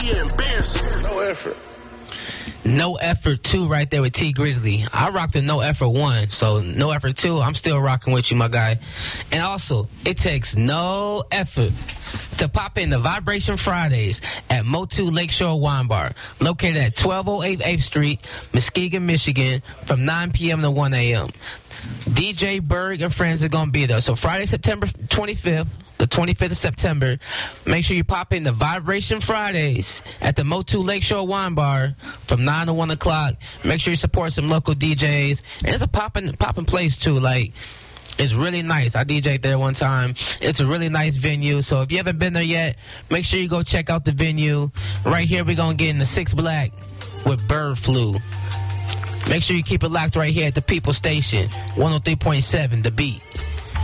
and Benson. No effort. No Effort 2 right there with T Grizzly. I rocked the No Effort 1, so No Effort 2, I'm still rocking with you, my guy. And also, it takes no effort to pop in the Vibration Fridays at Motu Lakeshore Wine Bar, located at 1208 8th Street, Muskegon, Michigan, from 9 p.m. to 1 a.m. DJ Berg and friends are going to be there. So Friday, September 25th, the 25th of September, make sure you pop in the Vibration Fridays at the Motu Lakeshore Wine Bar from 9 to 1 o'clock. Make sure you support some local DJs. And it's a popping place, too. Like, it's really nice. I DJ'd there one time. It's a really nice venue. So if you haven't been there yet, make sure you go check out the venue. Right here, we're going to get in the 6 Black with Bird Flu. Make sure you keep it locked right here at the People Station, 103.7, The Beat.